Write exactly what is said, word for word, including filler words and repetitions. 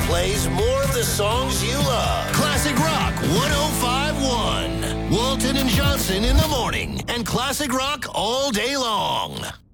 plays more of the songs you love. Classic Rock one oh five point one. Walton and Johnson in the morning, and Classic Rock all day long.